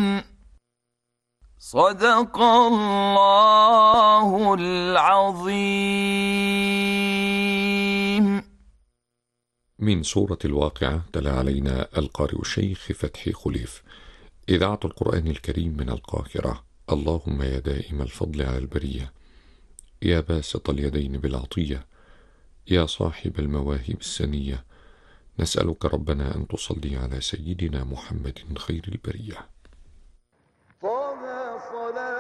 صدق الله العظيم. من سورة الواقعة تلا علينا القارئ الشيخ فتحي خليف. إذاعة القرآن الكريم من القاهرة. اللهم يا دائم الفضل على البرية، يا باسط اليدين بالعطية، يا صاحب المواهب السنية، نسألك ربنا أن تصلي على سيدنا محمد خير البرية. طه صلاة